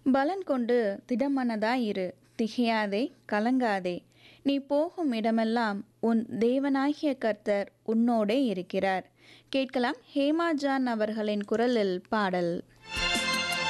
பலன் கொண்டு திடமனதாயிரு, திகையாதே, கலங்காதே. நீ போகும் இடமெல்லாம் உன் தேவனாகிய கர்த்தர் உன்னோடே இருக்கிறார். கேட்கலாம் ஹேமா ஜான் அவர்களின் குரலில் பாடல்.